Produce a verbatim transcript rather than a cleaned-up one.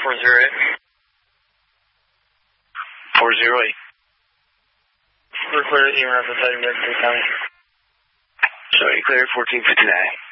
four zero eight. four zero eight. We're clear at Emerald, I'll tell you next to the county. So you clear fourteen fifty-nine.